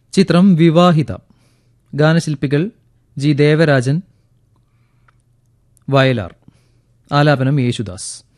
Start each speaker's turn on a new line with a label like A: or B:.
A: ചിത്രം വിവാഹിത. ഗാനശില്പികൾ ജി ദേവരാജൻ, വയലാർ. ആലാപനം യേശുദാസ്.